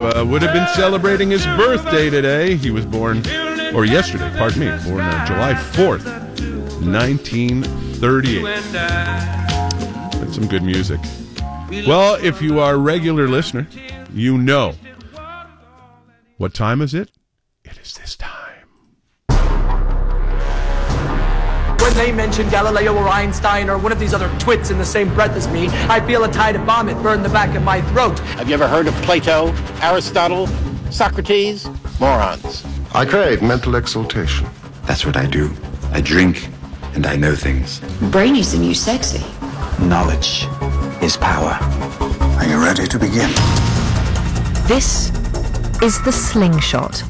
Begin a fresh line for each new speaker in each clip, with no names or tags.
would have been celebrating his birthday today. He was born, or yesterday, pardon me, born July 4th, 1938. That's some good music. Well, if you are a regular listener, you know. What time is it? It is this time.
When they mention Galileo or Einstein or one of these other twits in the same breath as me, I feel a tide of vomit burn the back of my throat.
Have you ever heard of Plato, Aristotle, Socrates? Morons.
I crave mental exaltation.
That's what I do. I drink, and I know things.
Brainy's the new sexy.
Knowledge is power. Are you ready to begin?
This is the Slingshot.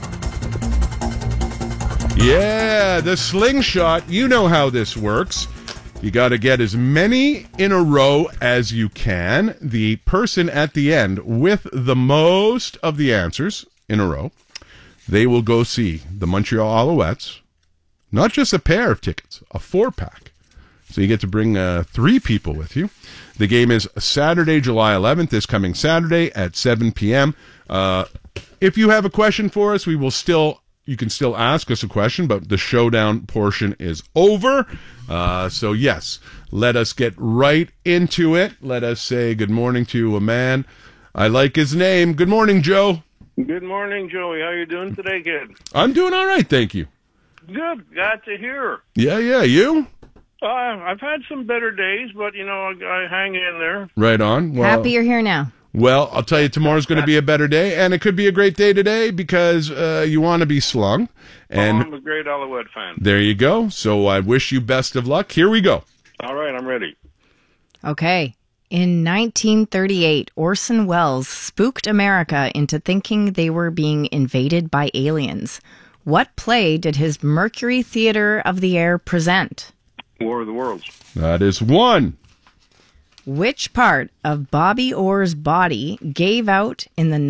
Yeah, the Slingshot. You know how this works. You got to get as many in a row as you can. The person at the end with the most of the answers in a row, they will go see the Montreal Alouettes. Not just a pair of tickets, a 4-pack. So you get to bring 3 people with you. The game is Saturday, July 11th, this coming Saturday at 7 p.m. If you have a question for us, you can still ask us a question, but the showdown portion is over. So yes, let us get right into it. Let us say good morning to a man. I like his name. Good morning, Joe.
Good morning, Joey. How you doing today, kid?
I'm doing all right, thank you.
Good. Glad to hear.
Yeah, you?
I've had some better days, but, I hang in there.
Right on. Well,
Happy you're here now.
Well, I'll tell you, tomorrow's going to be a better day, and it could be a great day today because you want to be slung. And
I'm a great Alouette fan.
There you go. So I wish you best of luck. Here we go.
All right, I'm ready.
Okay. In 1938, Orson Welles spooked America into thinking they were being invaded by aliens. What play did his Mercury Theater of the Air present?
War of the Worlds.
That is 1.
Which part of Bobby Orr's body gave out in the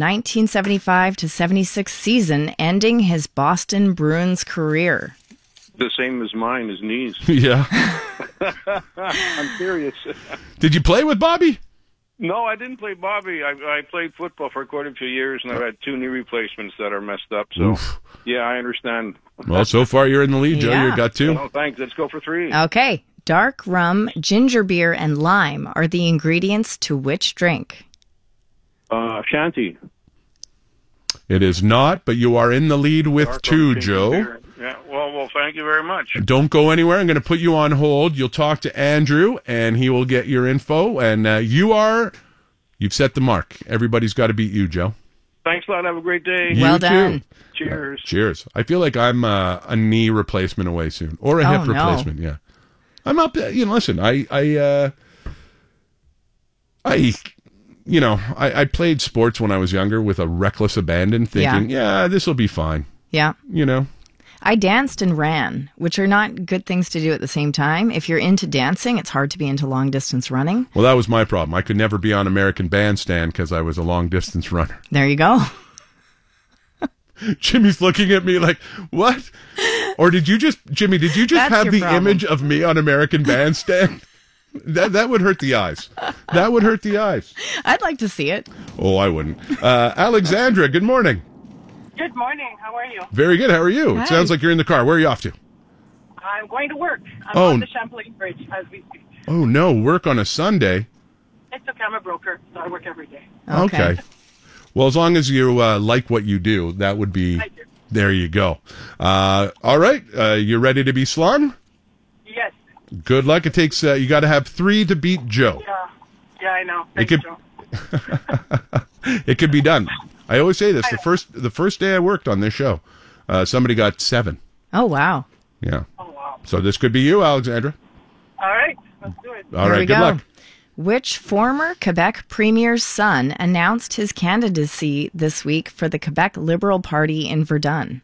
1975-76 season, ending his Boston Bruins career?
The same as mine, his knees.
Yeah.
I'm serious.
Did you play with Bobby?
No, I didn't play Bobby. I played football for quite a few years, and I've had 2 knee replacements that are messed up. So, yeah, I understand.
Well, so far you're in the lead, Joe.
Yeah.
You got 2.
No, thanks. Let's go for 3.
Okay. Dark rum, ginger beer, and lime are the ingredients to which drink?
Shanty.
It is not, but you are in the lead with
Dark
2,
rum,
Joe.
beer. Yeah. Well, thank you very much.
Don't go anywhere. I'm going to put you on hold. You'll talk to Andrew, and he will get your info. And you've set the mark. Everybody's got to beat you, Joe.
Thanks a lot. Have a great day.
Well done.
Cheers.
Cheers. I feel like I'm a knee replacement away soon, or a hip replacement. Yeah, I'm up. Listen, I played sports when I was younger with a reckless abandon, thinking, this will be fine.
Yeah. I danced and ran, which are not good things to do at the same time. If you're into dancing, it's hard to be into long-distance running.
Well, that was my problem. I could never be on American Bandstand because I was a long-distance runner.
There you go.
Jimmy's looking at me like, what? Or did you just have the image of me on American Bandstand? That would hurt the eyes. That would hurt the eyes.
I'd like to see it.
Oh, I wouldn't. Alexandra, good morning.
Good morning. How are you?
Very good. How are you?
Hi.
It sounds like you're in the car. Where are you off to?
I'm going to work. I'm
Oh.
on the Champlain Bridge as we speak.
Oh, no. Work on a Sunday.
It's okay. I'm a broker, so I work every day.
Okay. Well, as long as you like what you do, that would be...
I do.
There you go. All right. You ready to be slung?
Yes.
Good luck. It takes... you got to have 3 to beat Joe.
Yeah, I know. Thank you, Joe.
It could be done. I always say this. The first day I worked on this show, somebody got 7.
Oh, wow.
Yeah.
Oh, wow.
So this could be you, Alexandra.
All right. Let's do it.
All right. Good luck.
Which former Quebec premier's son announced his candidacy this week for the Quebec Liberal Party in Verdun?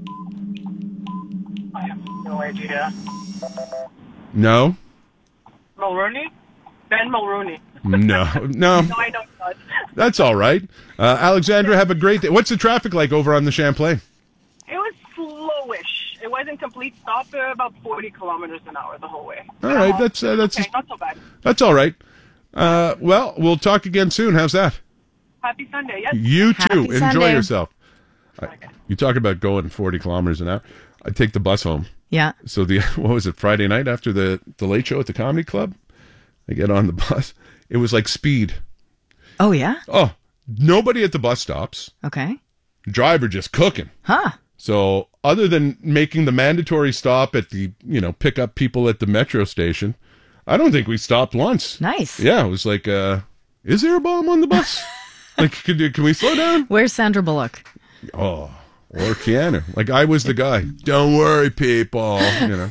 I have no idea.
No?
Mulroney? Ben Mulroney.
No.
No, I don't know.
That's all right. Alexandra, have a great day. What's the traffic like over on the Champlain?
It was slowish. It wasn't complete stop. About 40 kilometers an hour the whole way.
All right. That's
okay, not so bad.
That's all right. Well, we'll talk again soon. How's that?
Happy Sunday. Yes.
You too.
Happy
Enjoy
Sunday.
yourself. You talk about going 40 kilometers an hour. I take the bus home.
Yeah.
So what was it, Friday night after the late show at the comedy club? I get on the bus. It was like speed.
Oh, yeah?
Oh, nobody at the bus stops.
Okay.
Driver just cooking.
Huh.
So other than making the mandatory stop at the, pick up people at the metro station, I don't think we stopped once.
Nice.
Yeah, it was like, is there a bomb on the bus? Like, can we slow down?
Where's Sandra Bullock?
Oh, or Keanu. Like, I was the guy. Don't worry, people.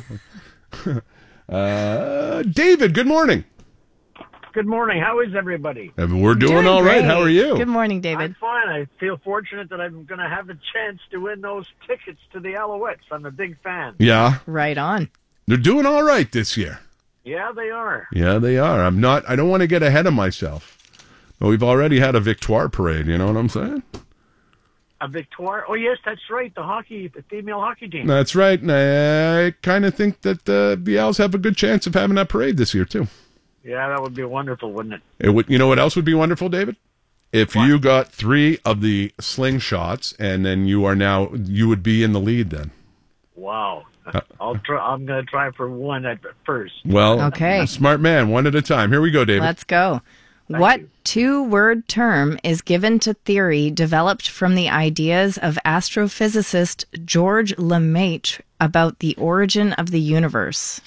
David, good morning.
Good morning. How is everybody?
We're doing all right.
great.
How are you?
Good morning, David.
I'm fine. I feel fortunate that I'm going to have the chance to win those tickets to the Alouettes. I'm a big fan.
Yeah.
Right on.
They're doing all right this year.
Yeah, they are.
Yeah, they are. I don't want to get ahead of myself. But we've already had a Victoire parade, you know what I'm saying?
A Victoire? Oh, yes, that's right. The female hockey team.
That's right. And I kind of think that the Owls have a good chance of having that parade this year, too.
Yeah, that would be wonderful, wouldn't it?
It would. You know what else would be wonderful, David? If you got 3 of the slingshots, and then you would be in the lead then.
Wow. I'm going to try for one at first.
Well,
Okay.
Smart man, one at a time. Here we go, David.
Let's go. What 2-word term is given to theory developed from the ideas of astrophysicist George Lemaitre about the origin of the universe?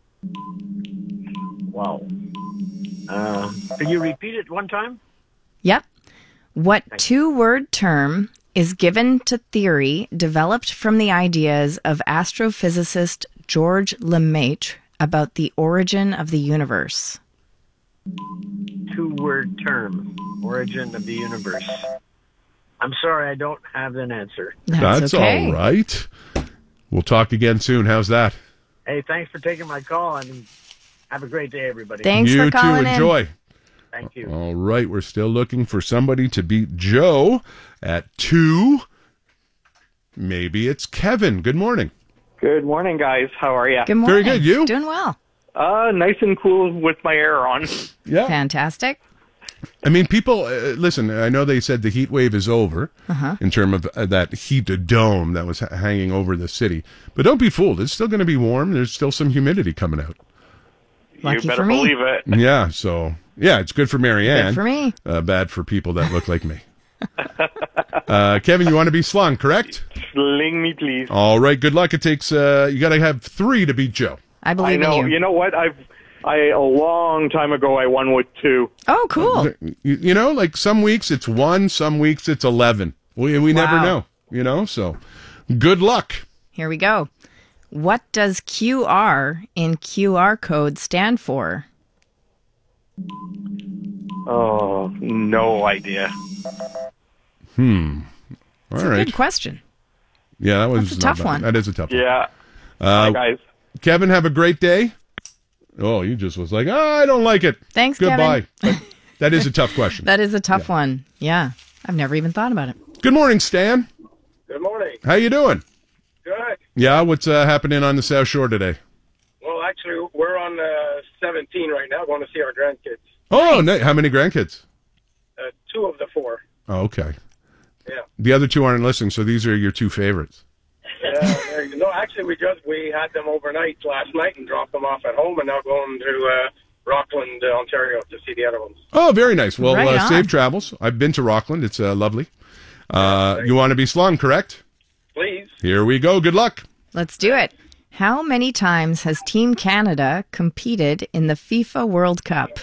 Wow. Can you repeat it one time?
Yep. What 2-word term is given to theory developed from the ideas of astrophysicist George Lemaitre about the origin of the universe?
2-word term. Origin of the universe. I'm sorry, I don't have an answer.
That's
okay.
all right. We'll talk again soon. How's that?
Hey, thanks for taking my call, and have a great day, everybody.
Thanks
you
for calling
too.
in.
Enjoy.
Thank you.
All right. We're still looking for somebody to beat Joe at 2. Maybe it's Kevin. Good morning.
Good morning, guys. How are you?
Good morning.
Very good. You?
Doing well.
Nice and cool with my air on.
Yeah.
Fantastic.
I mean, people, listen, I know they said the heat wave is over in terms of that heat dome that was hanging over the city. But don't be fooled. It's still going to be warm. There's still some humidity coming out.
Lucky
You better
for me.
believe it.
Yeah. So, yeah, it's good for Marianne.
Good for me.
Bad for people that look like me. Kevin, you want to be slung, correct?
Sling me, please.
All right. Good luck. It takes, you got to have 3 to beat Joe.
I believe
I know.
in you.
You know what? A long time ago, I won with 2.
Oh, cool.
You know, like some weeks it's 1, some weeks it's 11. We never know, so good luck.
Here we go. What does QR in QR code stand for?
Oh, no idea.
All
It's
right.
a good question.
Yeah, that was
That's a tough
not bad.
one.
That is a tough one.
Yeah. Bye, guys.
Kevin, have a great day. Oh, you just was like, I don't like it.
Thanks,
Goodbye.
Kevin.
But that is a tough question.
That is a tough one. Yeah. I've never even thought about it.
Good morning, Stan.
Good morning.
How you doing?
Good.
Yeah, what's happening on the South Shore today?
Well, actually, we're on 17 right now, going to see our grandkids.
Oh, how many grandkids?
2 of the 4.
Oh, okay.
Yeah.
The other 2 aren't listening, so these are your 2 favorites.
No, actually, we had them overnight last night and dropped them off at home, and now going to Rockland, Ontario, to see the other ones.
Oh, very nice. Well,
Right on.
safe travels. I've been to Rockland. It's lovely. You want to be slung, correct?
Please.
Here we go. Good luck.
Let's do it. How many times has Team Canada competed in the FIFA World Cup?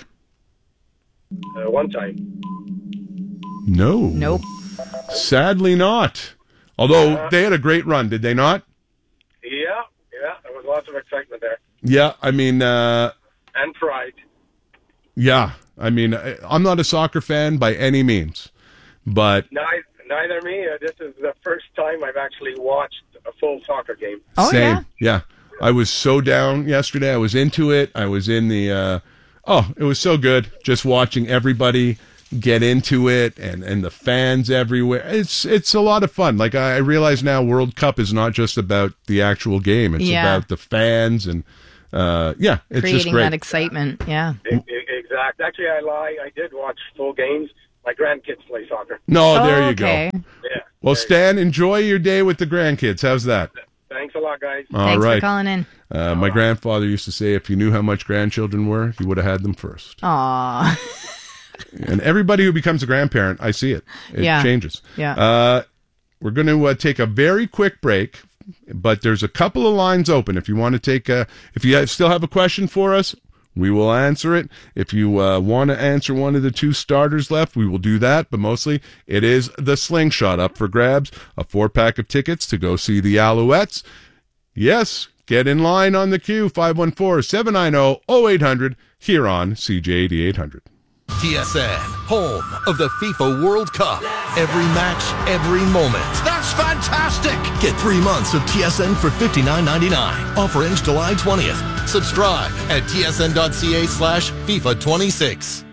1 time.
No.
Nope.
Sadly not. Although they had a great run, did they not?
Yeah, there was lots of excitement there.
Yeah, I mean...
And pride.
Yeah, I mean, I'm not a soccer fan by any means, but...
Neither me. This is the first time I've actually watched a full soccer game.
Oh,
Same. Yeah. I was so down yesterday. I was into it. I was in the... it was so good just watching everybody get into it and the fans everywhere. It's a lot of fun. Like, I realize now World Cup is not just about the actual game. It's about the fans and... it's
Creating
just great.
that excitement. Yeah.
Exact. Actually, I lie. I did watch full games, my grandkids play soccer.
No, there you
okay.
go.
Yeah.
Well, Stan, enjoy your day with the grandkids. How's that?
Thanks a lot, guys.
All
Thanks
right.
for calling in.
My grandfather used to say if you knew how much grandchildren were, you would have had them first.
Aw.
And everybody who becomes a grandparent, I see it. It changes.
Yeah.
We're going to take a very quick break, but there's a couple of lines open. If you want to take if you still have a question for us, we will answer it. If you want to answer one of the two starters left, we will do that. But mostly, it is the Slingshot up for grabs. A 4-pack of tickets to go see the Alouettes. Yes, get in line on the queue. 514-790-0800 here on CJAD 800.
TSN, home of the FIFA World Cup. Every match, every moment.
That's fantastic!
Get 3 months of TSN for $59.99. Offer ends July 20th. Subscribe at tsn.ca/FIFA26.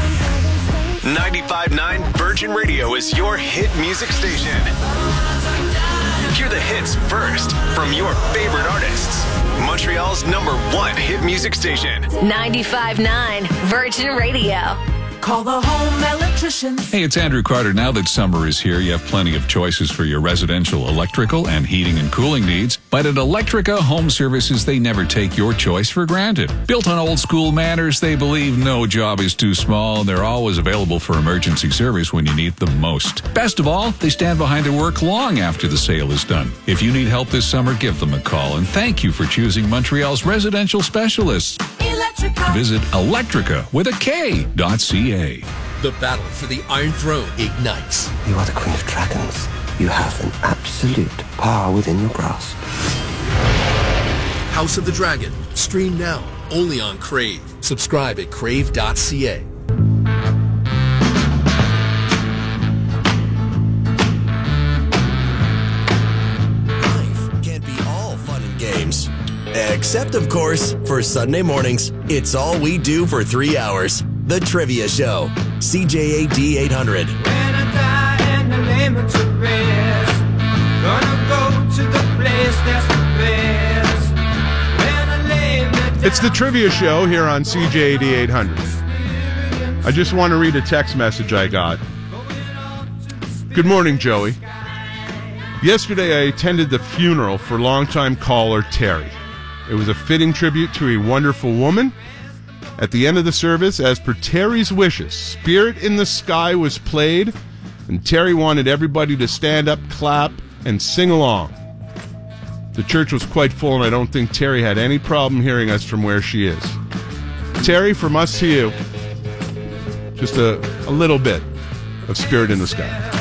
95.9 Virgin Radio is your hit music station. Hear the hits first from your favorite artists. Montreal's #1 hit music station.
95.9 Virgin Radio.
Call the home electrician.
Hey, it's Andrew Carter. Now that summer is here, you have plenty of choices for your residential electrical and heating and cooling needs. But at Electrica Home Services, they never take your choice for granted. Built on old school manners, they believe no job is too small, and they're always available for emergency service when you need them most. Best of all, they stand behind their work long after the sale is done. If you need help this summer, give them a call. And thank you for choosing Montreal's residential specialists.
Electrica.
Visit electrica.ca.
The battle for the Iron Throne ignites.
You are the Queen of Dragons. You have an absolute power within your grasp.
House of the Dragon. Stream now. Only on Crave. Subscribe at crave.ca. Life can't be all fun and games. Except, of course, for Sunday mornings, it's all we do for 3 hours. The Trivia Show. CJAD 800.
When I die and the layman to rest, gonna go to the place that's the best. When I lay me down.
It's the Trivia Show here on CJAD 800. I just want to read a text message I got. Good morning, Joey. Yesterday I attended the funeral for longtime caller Terry. It was a fitting tribute to a wonderful woman. At the end of the service, as per Terry's wishes, Spirit in the Sky was played, and Terry wanted everybody to stand up, clap, and sing along. The church was quite full, and I don't think Terry had any problem hearing us from where she is. Terry, from us to you, just a little bit of Spirit in the Sky.